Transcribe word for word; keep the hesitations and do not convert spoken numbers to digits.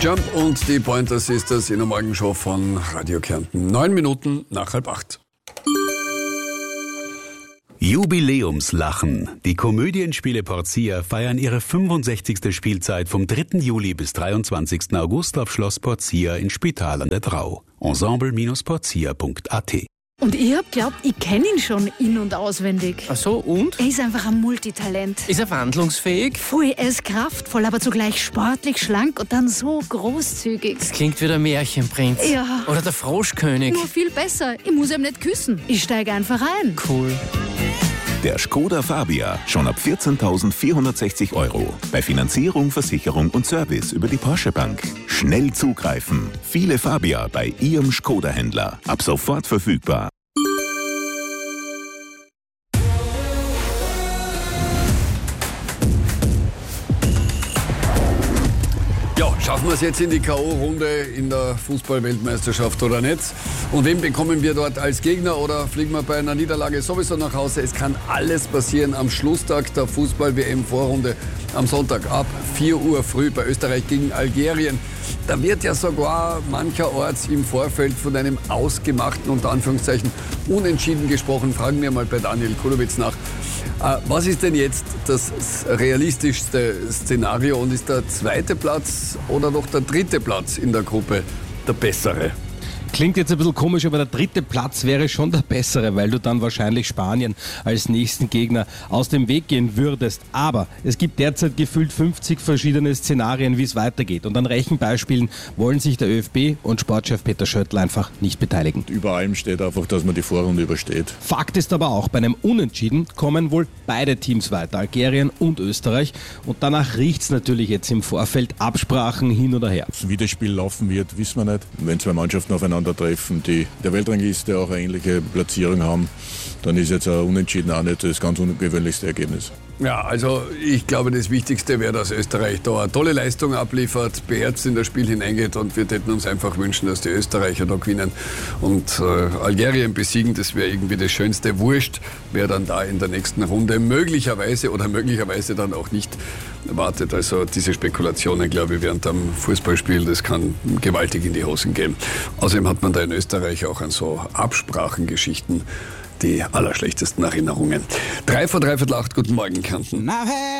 Jump und die Pointer Sisters in der Morgenshow von Radio Kärnten. Neun Minuten nach halb acht. Jubiläumslachen. Die Komödienspiele Portia feiern ihre fünfundsechzigste Spielzeit vom dritten Juli bis dreiundzwanzigsten August auf Schloss Portia in Spital an der Drau. ensemble Portia punkt a t. Und ich hab glaubt, ich kenne ihn schon in- und auswendig. Ach so, und? Er ist einfach ein Multitalent. Ist er wandlungsfähig? Voll, er ist kraftvoll, aber zugleich sportlich, schlank und dann so großzügig. Das klingt wie der Märchenprinz. Ja. Oder der Froschkönig. Nur viel besser. Ich muss ihm nicht küssen. Ich steige einfach ein. Cool. Der Skoda Fabia, schon ab vierzehntausendvierhundertsechzig Euro. Bei Finanzierung, Versicherung und Service über die Porsche Bank. Schnell zugreifen. Viele Fabia bei Ihrem Skoda-Händler. Ab sofort verfügbar. Ja, schaffen wir es jetzt in die K O-Runde in der Fußball-Weltmeisterschaft oder nicht? Und wen bekommen wir dort als Gegner oder fliegen wir bei einer Niederlage sowieso nach Hause? Es kann alles passieren am Schlusstag der Fußball-W M-Vorrunde am Sonntag ab vier Uhr früh bei Österreich gegen Algerien. Da wird ja sogar mancherorts im Vorfeld von einem ausgemachten, unter Anführungszeichen, Unentschieden gesprochen. Fragen wir mal bei Daniel Kulowitz nach. Was ist denn jetzt das realistischste Szenario und ist der zweite Platz oder doch der dritte Platz in der Gruppe der bessere? Klingt jetzt ein bisschen komisch, aber der dritte Platz wäre schon der bessere, weil du dann wahrscheinlich Spanien als nächsten Gegner aus dem Weg gehen würdest. Aber es gibt derzeit gefühlt fünfzig verschiedene Szenarien, wie es weitergeht. Und an Rechenbeispielen wollen sich der ÖFB und Sportchef Peter Schöttl einfach nicht beteiligen. Über allem steht einfach, dass man die Vorrunde übersteht. Fakt ist aber auch, bei einem Unentschieden kommen wohl beide Teams weiter, Algerien und Österreich. Und danach riecht es natürlich jetzt im Vorfeld Absprachen hin oder her. Wie das Spiel laufen wird, wissen wir nicht. Wenn zwei Mannschaften aufeinander treffen, die der Weltrangliste auch eine ähnliche Platzierung haben, dann ist jetzt ein Unentschieden auch nicht das ganz ungewöhnlichste Ergebnis. Ja, also ich glaube, das Wichtigste wäre, dass Österreich da eine tolle Leistung abliefert, beherzt in das Spiel hineingeht und wir hätten uns einfach wünschen, dass die Österreicher da gewinnen und äh, Algerien besiegen. Das wäre irgendwie das Schönste. Wurscht, wer dann da in der nächsten Runde möglicherweise oder möglicherweise dann auch nicht wartet. Also diese Spekulationen, glaube ich, während am Fußballspiel, das kann gewaltig in die Hosen gehen. Außerdem hat man da in Österreich auch an so Absprachengeschichten die allerschlechtesten Erinnerungen. Drei vor dreiviertel acht, guten Morgen, Kärnten.